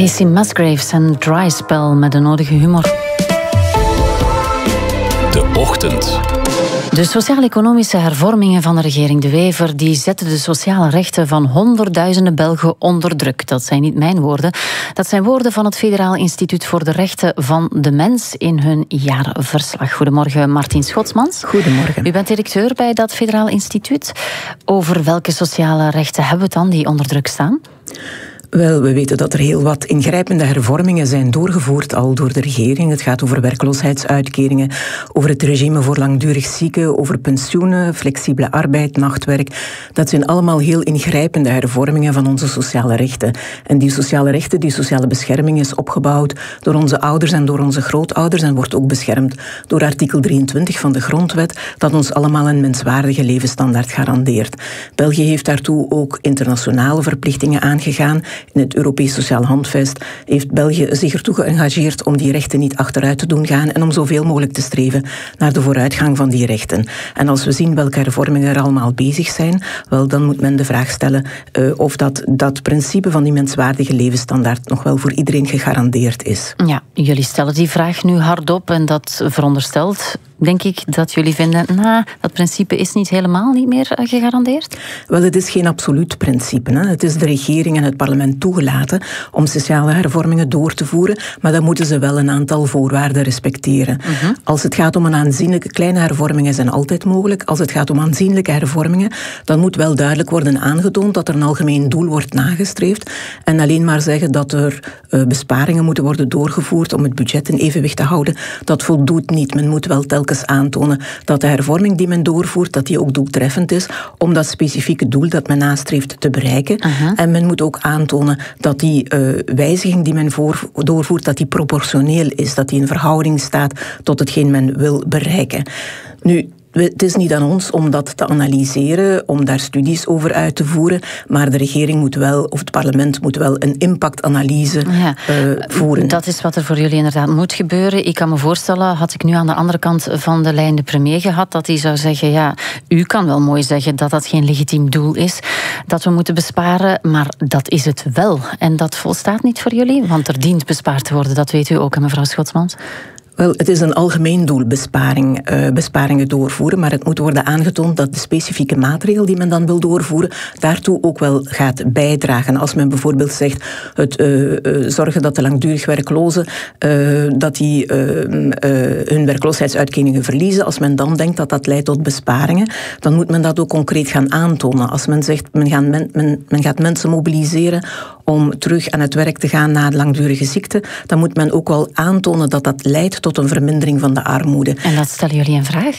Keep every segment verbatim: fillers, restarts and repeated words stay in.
Casey Musgraves en Dry Spell met de nodige humor. De Ochtend. De sociaal-economische hervormingen van de regering De Wever die zetten de sociale rechten van honderdduizenden Belgen onder druk. Dat zijn niet mijn woorden. Dat zijn woorden van het Federaal Instituut voor de Rechten van de Mens in hun jaarverslag. Goedemorgen, Martien Schotsmans. Goedemorgen. U bent directeur bij dat Federaal Instituut. Over welke sociale rechten hebben we het dan die onder druk staan? Wel, we weten dat er heel wat ingrijpende hervormingen zijn doorgevoerd al door de regering. Het gaat over werkloosheidsuitkeringen, over het regime voor langdurig zieken, over pensioenen, flexibele arbeid, nachtwerk. Dat zijn allemaal heel ingrijpende hervormingen van onze sociale rechten. En die sociale rechten, die sociale bescherming is opgebouwd door onze ouders en door onze grootouders en wordt ook beschermd door artikel drieëntwintig van de Grondwet, dat ons allemaal een menswaardige levensstandaard garandeert. België heeft daartoe ook internationale verplichtingen aangegaan. In het Europees Sociaal Handvest heeft België zich ertoe geëngageerd om die rechten niet achteruit te doen gaan en om zoveel mogelijk te streven naar de vooruitgang van die rechten. En als we zien welke hervormingen er allemaal bezig zijn, wel, dan moet men de vraag stellen uh, of dat, dat principe van die menswaardige levensstandaard nog wel voor iedereen gegarandeerd is. Ja, jullie stellen die vraag nu hardop en dat veronderstelt, denk ik, dat jullie vinden, nou, dat principe is niet helemaal niet meer gegarandeerd? Wel, het is geen absoluut principe. Hè. Het is de regering en het parlement toegelaten om sociale hervormingen door te voeren, maar dan moeten ze wel een aantal voorwaarden respecteren. Uh-huh. Als het gaat om een aanzienlijke, kleine hervormingen zijn altijd mogelijk. Als het gaat om aanzienlijke hervormingen, dan moet wel duidelijk worden aangetoond dat er een algemeen doel wordt nagestreefd en alleen maar zeggen dat er uh, besparingen moeten worden doorgevoerd om het budget in evenwicht te houden, dat voldoet niet. Men moet wel telkens aantonen dat de hervorming die men doorvoert, dat die ook doeltreffend is om dat specifieke doel dat men nastreeft te bereiken. Uh-huh. En men moet ook aantonen dat die uh, wijziging die men voor, doorvoert, dat die proportioneel is, dat die in verhouding staat tot hetgeen men wil bereiken. Nu, het is niet aan ons om dat te analyseren, om daar studies over uit te voeren, maar de regering moet wel, of het parlement moet wel een impactanalyse ja, uh, voeren. Dat is wat er voor jullie inderdaad moet gebeuren. Ik kan me voorstellen, had ik nu aan de andere kant van de lijn de premier gehad, dat hij zou zeggen, ja, u kan wel mooi zeggen dat dat geen legitiem doel is, dat we moeten besparen, maar dat is het wel. En dat volstaat niet voor jullie, want er dient bespaard te worden, dat weet u ook, mevrouw Schotsmans. Wel, het is een algemeen doel besparing, uh, besparingen doorvoeren, maar het moet worden aangetoond dat de specifieke maatregel die men dan wil doorvoeren, daartoe ook wel gaat bijdragen. Als men bijvoorbeeld zegt, het uh, uh, zorgen dat de langdurig werklozen uh, dat die uh, uh, hun werkloosheidsuitkeringen verliezen, als men dan denkt dat dat leidt tot besparingen, dan moet men dat ook concreet gaan aantonen. Als men zegt, men, gaan men, men, men gaat mensen mobiliseren om terug aan het werk te gaan na de langdurige ziekte, dan moet men ook wel aantonen dat dat leidt tot een vermindering van de armoede. En dat stellen jullie een vraag?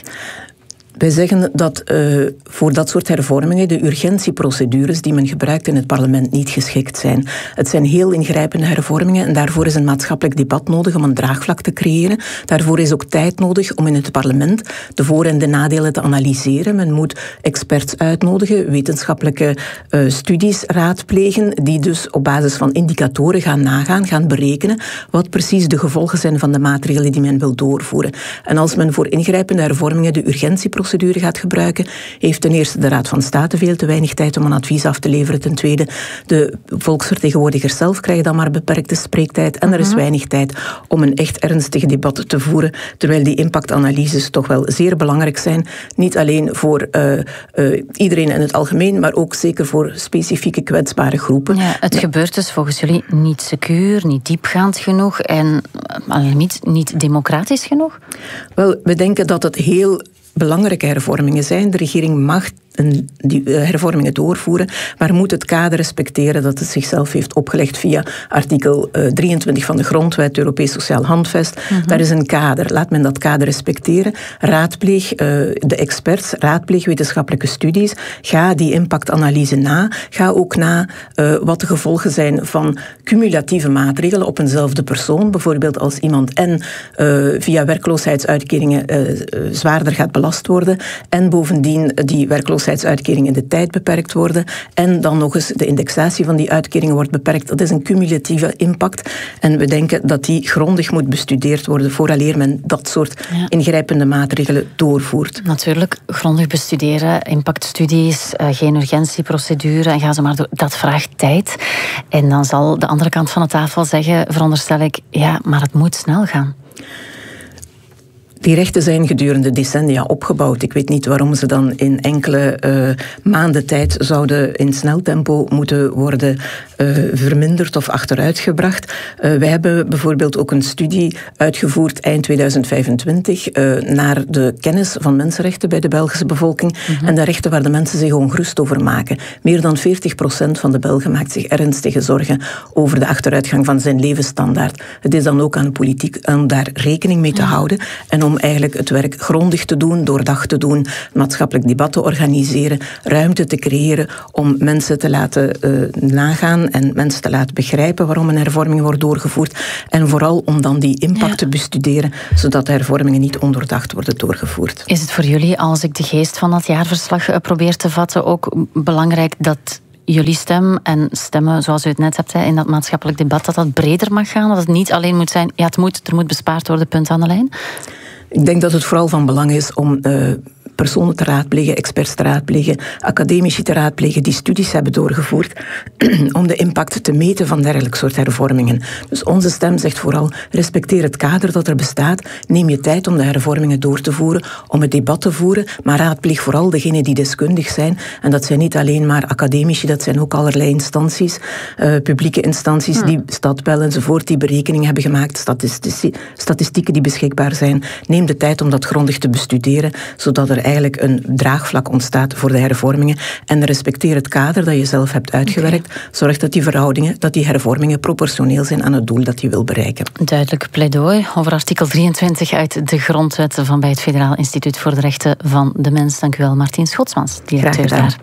Wij zeggen dat uh, voor dat soort hervormingen de urgentieprocedures die men gebruikt in het parlement niet geschikt zijn. Het zijn heel ingrijpende hervormingen en daarvoor is een maatschappelijk debat nodig om een draagvlak te creëren. Daarvoor is ook tijd nodig om in het parlement de voor- en de nadelen te analyseren. Men moet experts uitnodigen, wetenschappelijke uh, studies raadplegen, die dus op basis van indicatoren gaan nagaan, gaan berekenen wat precies de gevolgen zijn van de maatregelen die men wil doorvoeren. En als men voor ingrijpende hervormingen de urgentieprocedure procedure gaat gebruiken, heeft ten eerste de Raad van State veel te weinig tijd om een advies af te leveren. Ten tweede, de volksvertegenwoordigers zelf krijgen dan maar beperkte spreektijd en er is weinig tijd om een echt ernstig debat te voeren, terwijl die impactanalyses toch wel zeer belangrijk zijn. Niet alleen voor uh, uh, iedereen in het algemeen, maar ook zeker voor specifieke kwetsbare groepen. Ja, het ja. gebeurt dus volgens jullie niet secuur, niet diepgaand genoeg en uh, niet, niet democratisch genoeg? Wel, we denken dat het heel belangrijke hervormingen zijn. De regering mag een, die hervormingen doorvoeren, maar moet het kader respecteren dat het zichzelf heeft opgelegd via artikel uh, drieëntwintig van de Grondwet, Europees Sociaal Handvest. Mm-hmm. Daar is een kader. Laat men dat kader respecteren. Raadpleeg uh, de experts, raadpleeg wetenschappelijke studies. Ga die impactanalyse na. Ga ook na uh, wat de gevolgen zijn van cumulatieve maatregelen op eenzelfde persoon. Bijvoorbeeld als iemand en uh, via werkloosheidsuitkeringen uh, zwaarder gaat belast worden en bovendien die werkloosheid werkloosheidsuitkering in de tijd beperkt worden en dan nog eens de indexatie van die uitkeringen wordt beperkt. Dat is een cumulatieve impact en we denken dat die grondig moet bestudeerd worden vooraleer men dat soort ja. ingrijpende maatregelen doorvoert. Natuurlijk, grondig bestuderen, impactstudies, uh, geen urgentieprocedure en ga zo maar door. Dat vraagt tijd. En dan zal de andere kant van de tafel zeggen, veronderstel ik, ja, maar het moet snel gaan. Die rechten zijn gedurende decennia opgebouwd. Ik weet niet waarom ze dan in enkele uh, maanden tijd zouden in snel tempo moeten worden uh, verminderd of achteruitgebracht. Uh, wij hebben bijvoorbeeld ook een studie uitgevoerd eind tweeduizend vijfentwintig uh, naar de kennis van mensenrechten bij de Belgische bevolking mm-hmm. en de rechten waar de mensen zich ongerust over maken. Meer dan veertig procent van de Belgen maakt zich ernstige zorgen over de achteruitgang van zijn levensstandaard. Het is dan ook aan de politiek om daar rekening mee te ja. houden en om eigenlijk het werk grondig te doen, doordacht te doen, maatschappelijk debat te organiseren, ruimte te creëren om mensen te laten uh, nagaan en mensen te laten begrijpen waarom een hervorming wordt doorgevoerd en vooral om dan die impact ja. te bestuderen, zodat de hervormingen niet ondoordacht worden doorgevoerd. Is het voor jullie, als ik de geest van dat jaarverslag probeer te vatten, ook belangrijk dat jullie stem en stemmen, zoals u het net hebt, in dat maatschappelijk debat, dat dat breder mag gaan? Dat het niet alleen moet zijn, ja, het moet, er moet bespaard worden, punt aan de lijn? Ik denk dat het vooral van belang is om uh, personen te raadplegen, experts te raadplegen, academici te raadplegen die studies hebben doorgevoerd om de impact te meten van dergelijke soort hervormingen. Dus onze stem zegt vooral, respecteer het kader dat er bestaat, neem je tijd om de hervormingen door te voeren, om het debat te voeren, maar raadpleeg vooral degenen die deskundig zijn. En dat zijn niet alleen maar academici, dat zijn ook allerlei instanties, uh, publieke instanties, hmm. die Stadbel enzovoort, die berekeningen hebben gemaakt, statistici- statistieken die beschikbaar zijn. Neem de tijd om dat grondig te bestuderen, zodat er eigenlijk een draagvlak ontstaat voor de hervormingen. En respecteer het kader dat je zelf hebt uitgewerkt. Okay. Zorg dat die verhoudingen, dat die hervormingen proportioneel zijn aan het doel dat je wil bereiken. Duidelijk pleidooi over artikel drieëntwintig uit de grondwet van bij het Federaal Instituut voor de Rechten van de Mens. Dank u wel, Martien Schotsmans, directeur daar.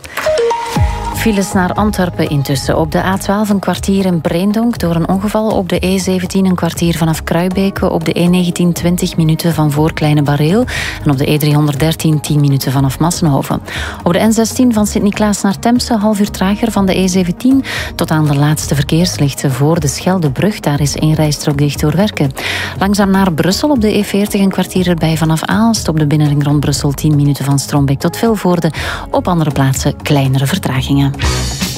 Files naar Antwerpen intussen. Op de A twaalf een kwartier in Breendonk door een ongeval. Op de E zeventien een kwartier vanaf Kruibeke. Op de E negentien twintig minuten van voor Kleine Bareel. En op de E driehonderddertien tien minuten vanaf Massenhoven. Op de N zestien van Sint-Niklaas naar Temse half uur trager. Van de E zeventien tot aan de laatste verkeerslichten voor de Scheldebrug. Daar is één rijstrook dicht door werken. Langzaam naar Brussel op de E veertig een kwartier erbij vanaf Aalst. Op de binnenring rond Brussel tien minuten van Strombeek tot Vilvoorde. Op andere plaatsen kleinere vertragingen.